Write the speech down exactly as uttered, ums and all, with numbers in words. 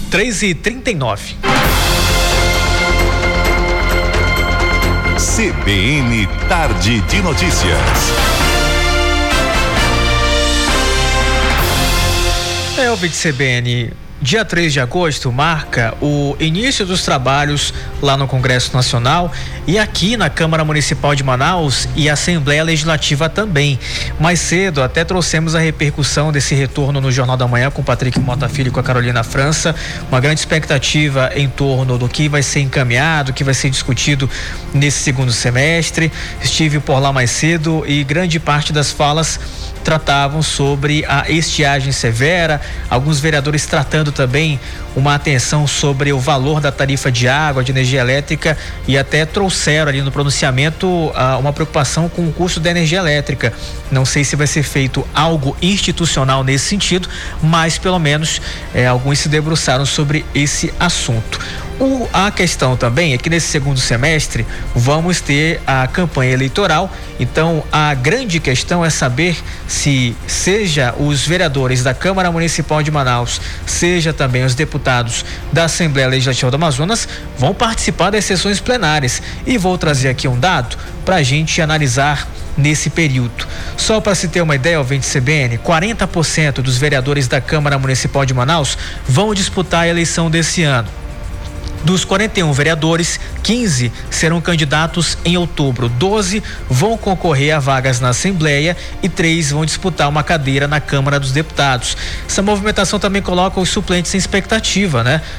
três e trinta e nove. C B N Tarde de Notícias. É, ouvinte C B N, dia três de agosto marca o início dos trabalhos lá no Congresso Nacional e aqui na Câmara Municipal de Manaus e Assembleia Legislativa também. Mais cedo até trouxemos a repercussão desse retorno no Jornal da Manhã com o Patrick Mota Filho e com a Carolina França. Uma grande expectativa em torno do que vai ser encaminhado, que vai ser discutido nesse segundo semestre. Estive por lá mais cedo e grande parte das falas tratavam sobre a estiagem severa, alguns vereadores tratando também uma atenção sobre o valor da tarifa de água, de energia elétrica e até trouxeram ali no pronunciamento uh, uma preocupação com o custo da energia elétrica. Não sei se vai ser feito algo institucional nesse sentido, mas pelo menos eh, alguns se debruçaram sobre esse assunto. O, a questão também é que nesse segundo semestre vamos ter a campanha eleitoral, então a grande questão é saber se seja os vereadores da Câmara Municipal de Manaus, seja também os deputados da Assembleia Legislativa do Amazonas vão participar das sessões plenárias. E vou trazer aqui um dado para a gente analisar nesse período. Só para se ter uma ideia, ouvinte C B N, quarenta por cento dos vereadores da Câmara Municipal de Manaus vão disputar a eleição desse ano. Dos quarenta e um vereadores, quinze serão candidatos em outubro, doze vão concorrer a vagas na Assembleia e três vão disputar uma cadeira na Câmara dos Deputados. Essa movimentação também coloca os suplentes em expectativa, né?